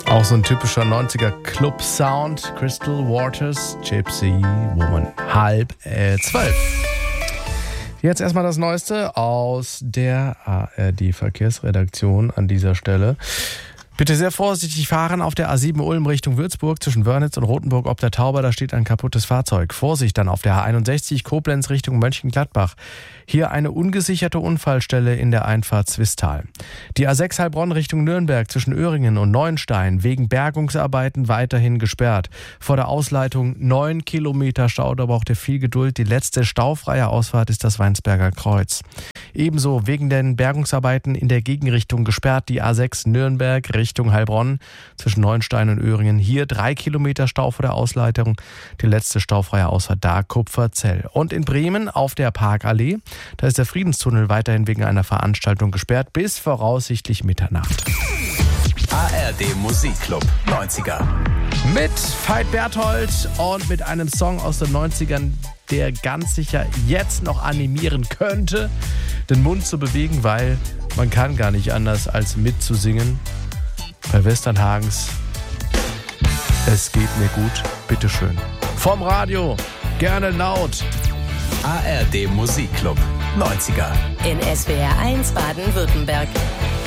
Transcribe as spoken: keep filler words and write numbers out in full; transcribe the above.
Auch so ein typischer neunziger Club-Sound. Crystal Waters, Gypsy Woman. Halb äh, zwölf. Jetzt erstmal das Neueste aus der A R D-Verkehrsredaktion an dieser Stelle. Bitte sehr vorsichtig fahren auf der A sieben Ulm Richtung Würzburg zwischen Wörnitz und Rothenburg ob der Tauber, da steht ein kaputtes Fahrzeug. Vorsicht dann auf der A einundsechzig Koblenz Richtung Mönchengladbach. Hier eine ungesicherte Unfallstelle in der Einfahrt Zwistal. Die A sechs Heilbronn Richtung Nürnberg zwischen Öhringen und Neuenstein wegen Bergungsarbeiten weiterhin gesperrt. Vor der Ausleitung neun Kilometer Stau, da braucht ihr viel Geduld. Die letzte staufreie Ausfahrt ist das Weinsberger Kreuz. Ebenso wegen den Bergungsarbeiten in der Gegenrichtung gesperrt die A sechs Nürnberg Richtung Heilbronn zwischen Neuenstein und Öhringen. Hier drei Kilometer Stau vor der Ausleitung. Die letzte staufreie Ausfahrt da Kupferzell. Und in Bremen auf der Parkallee, da ist der Friedenstunnel weiterhin wegen einer Veranstaltung gesperrt bis voraussichtlich Mitternacht. A R D Musikclub neunziger. Mit Veit Berthold und mit einem Song aus den neunzigern, der ganz sicher jetzt noch animieren könnte, den Mund zu bewegen, weil man kann gar nicht anders als mitzusingen. Bei Westernhagens Es geht mir gut, bitteschön. Vom Radio, gerne laut. A R D Musikclub neunziger. In S W R eins Baden-Württemberg.